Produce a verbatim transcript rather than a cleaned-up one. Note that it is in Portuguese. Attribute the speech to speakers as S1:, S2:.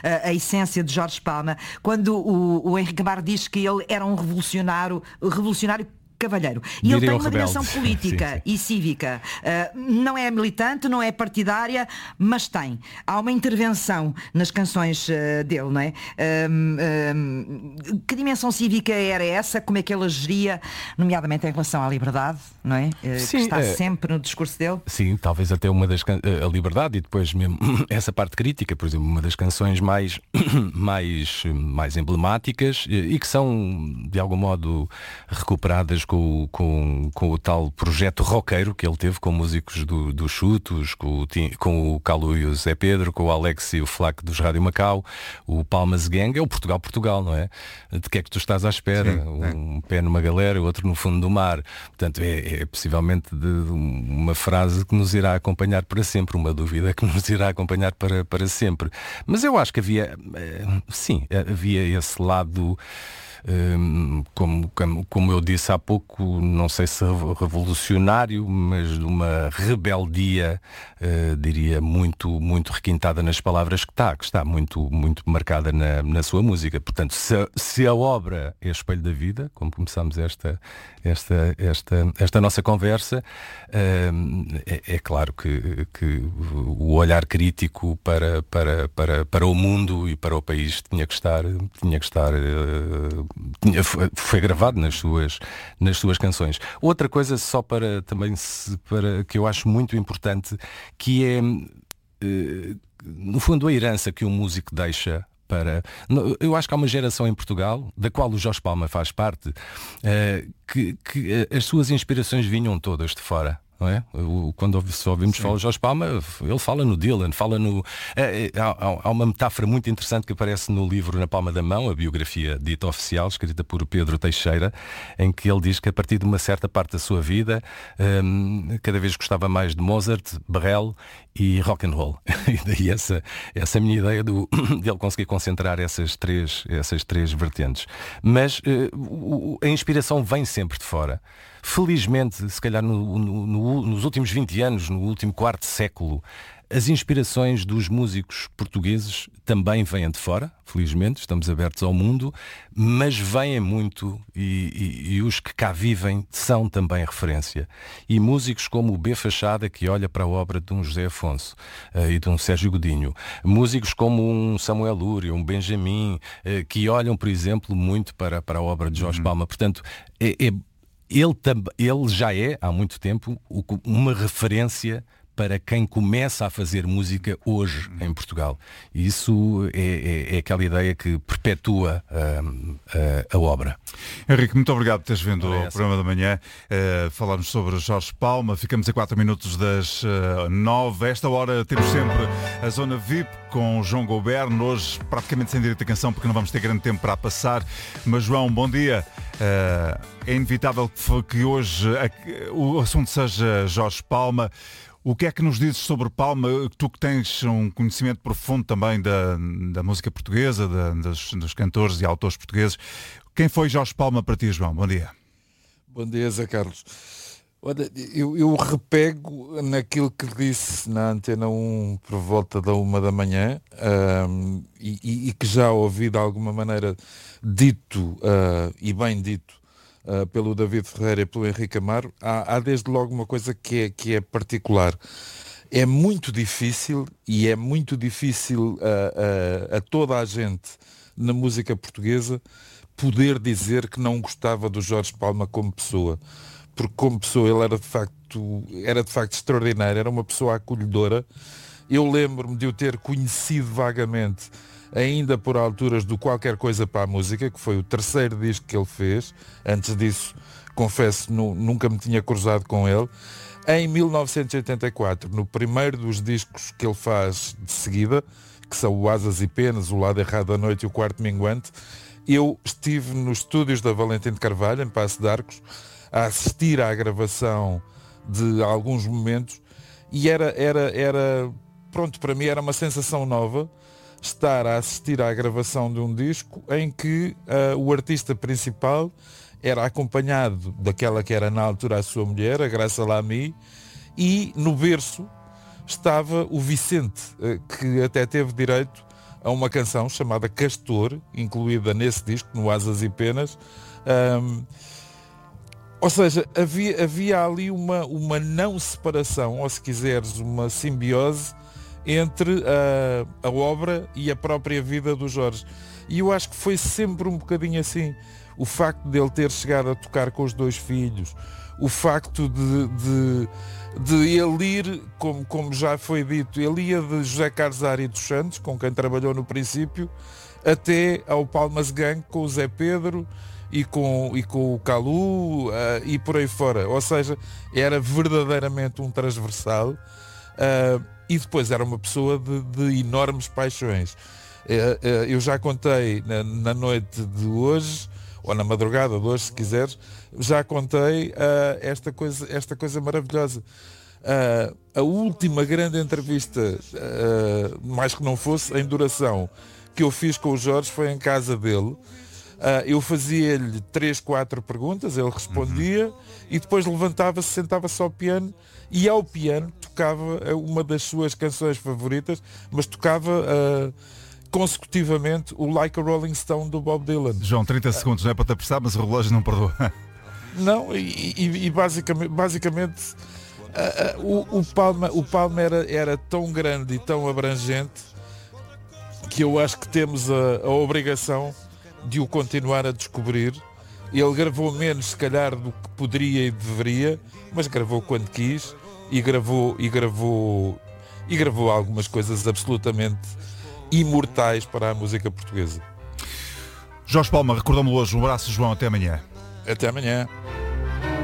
S1: a, a essência de Jorge Palma, quando o, o Henrique Amar diz que ele era um revolucionário, revolucionário cavalheiro. E
S2: Diria
S1: ele tem
S2: um
S1: uma
S2: rebelde.
S1: dimensão política
S2: Sim, sim.
S1: e cívica. Uh, não é militante, não é partidária, mas tem. Há uma intervenção nas canções uh, dele, não é? Um, um, que dimensão cívica era essa? Como é que ele geria, nomeadamente em relação à liberdade, não é? Uh,
S2: Sim,
S1: que está
S2: é...
S1: sempre no discurso dele.
S2: Sim, talvez até uma das can... a liberdade e depois mesmo essa parte crítica, por exemplo, uma das canções mais, mais, mais emblemáticas e que são de algum modo recuperadas com, com, com o tal projeto roqueiro que ele teve com músicos do, dos Chutos, com o, com o Calu e o Zé Pedro, com o Alex e o Flaco dos Rádio Macau, o Palmas Gang, é o Portugal Portugal, não é? De que é que tu estás à espera? Sim, um é. pé numa galera, o outro no fundo do mar. Portanto, é, é possivelmente de, de uma frase que nos irá acompanhar para sempre, uma dúvida que nos irá acompanhar para, para sempre. Mas eu acho que havia, sim, havia esse lado... Como, como, como eu disse há pouco, não sei se revolucionário, mas de uma rebeldia, uh, diria, muito, muito requintada nas palavras que está, que está muito, muito marcada na, na sua música. Portanto, se, se a obra é espelho da vida, como começamos esta, esta, esta, esta nossa conversa, uh, é, é claro que, que o olhar crítico para, para, para, para o mundo e para o país tinha que estar, tinha que estar uh, foi gravado nas suas, nas suas canções. Outra coisa só para também se, para, que eu acho muito importante, que é no fundo a herança que um músico deixa para... Eu acho que há uma geração em Portugal, da qual o Jorge Palma faz parte, que, que as suas inspirações vinham todas de fora. Não é? Quando ouvimos falar de Jorge Palma, ele fala no Dylan, fala no... É, é, há, há uma metáfora muito interessante que aparece no livro Na Palma da Mão, a biografia dita oficial, escrita por Pedro Teixeira, em que ele diz que a partir de uma certa parte da sua vida, hum, cada vez gostava mais de Mozart, Brel e rock and roll. E daí essa, essa minha ideia do, de ele conseguir concentrar essas três, essas três vertentes. Mas uh, a inspiração vem sempre de fora. Felizmente, se calhar no, no, no, nos últimos vinte anos, no último quarto século, as inspirações dos músicos portugueses também vêm de fora, felizmente, estamos abertos ao mundo, mas vêm muito e, e, e os que cá vivem são também referência. E músicos como o B. Fachada, que olha para a obra de um José Afonso uh, e de um Sérgio Godinho. Músicos como um Samuel Lúria, um Benjamin, uh, que olham, por exemplo, muito para, para a obra de Jorge uhum. Palma. Portanto, é... é Ele, ele já é, há muito tempo, uma referência para quem começa a fazer música hoje em Portugal. E isso é, é, é aquela ideia que perpetua uh, a, a obra.
S3: Henrique, muito obrigado por teres vindo ao programa da manhã. Uh, falarmos sobre Jorge Palma. Ficamos a quatro minutos das uh, nove. A esta hora temos sempre a Zona V I P com João Goberno. Hoje praticamente sem direito a canção porque não vamos ter grande tempo para a passar. Mas João, bom dia. Uh, é inevitável que hoje uh, o assunto seja Jorge Palma. O que é que nos dizes sobre Palma? Tu que tens um conhecimento profundo também da, da música portuguesa, da, dos, dos cantores e autores portugueses. Quem foi Jorge Palma para ti, João? Bom dia.
S4: Bom dia, Zé Carlos. Olha, eu, eu repego naquilo que disse na Antena um por volta da uma da manhã um, e, e que já ouvi de alguma maneira dito uh, e bem dito Uh, pelo David Ferreira e pelo Henrique Amaro. Há, há desde logo uma coisa que é, que é particular. É muito difícil, e é muito difícil uh, uh, a toda a gente na música portuguesa poder dizer que não gostava do Jorge Palma como pessoa. Porque como pessoa ele era de facto, era de facto extraordinário, era uma pessoa acolhedora. Eu lembro-me de o ter conhecido vagamente ainda por alturas do Qualquer Coisa para a Música, que foi o terceiro disco que ele fez. Antes disso, confesso, nunca me tinha cruzado com ele. Em mil novecentos e oitenta e quatro, no primeiro dos discos que ele faz de seguida, que são o Asas e Penas, o Lado Errado da Noite e o Quarto Minguante, eu estive nos estúdios da Valentim de Carvalho, em Paço de Arcos, a assistir à gravação de alguns momentos, e era, era, era pronto, para mim era uma sensação nova estar a assistir à gravação de um disco em que uh, o artista principal era acompanhado daquela que era na altura a sua mulher, a Graça Lamy, e no berço estava o Vicente, uh, que até teve direito a uma canção chamada Castor, incluída nesse disco, no Asas e Penas. Um, ou seja, havia, havia ali uma, uma não separação, ou se quiseres, uma simbiose entre a, a obra e a própria vida do Jorge. E eu acho que foi sempre um bocadinho assim. O facto de ele ter chegado a tocar com os dois filhos, o facto de, de, de ele ir, como, como já foi dito, ele ia de José Carlos Ari dos Santos, com quem trabalhou no princípio, até ao Palmas Gang com o Zé Pedro e com, e com o Calu uh, e por aí fora. Ou seja, era verdadeiramente um transversal uh, e depois era uma pessoa de, de enormes paixões. Uh, uh, eu já contei na, na noite de hoje, ou na madrugada de hoje, se quiseres, já contei uh, esta, coisa, esta coisa maravilhosa. Uh, a última grande entrevista, uh, mais que não fosse, em duração, que eu fiz com o Jorge foi em casa dele. Uh, eu fazia-lhe três, quatro perguntas, ele respondia, uhum. e depois levantava-se, sentava-se ao piano e ao piano tocava uma das suas canções favoritas, mas tocava uh, consecutivamente o Like a Rolling Stone do Bob Dylan.
S3: João, trinta segundos, não é para te apressar, mas o relógio não perdoa.
S4: Não, e, e, e basicamente, basicamente uh, uh, o, o Palma, o Palma era, era tão grande e tão abrangente que eu acho que temos a, a obrigação de o continuar a descobrir. Ele gravou menos, se calhar, do que poderia e deveria, mas gravou quando quis e gravou, e gravou, e gravou algumas coisas absolutamente imortais para a música portuguesa.
S3: Jorge Palma, recordamos-lo hoje. Um abraço, João. Até amanhã.
S4: Até amanhã.